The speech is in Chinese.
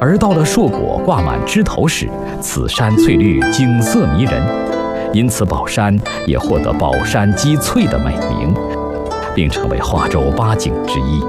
而到了硕果挂满枝头时，此山翠绿，景色迷人，因此宝山也获得宝山鸡翠的美名，并成为华州8景之一。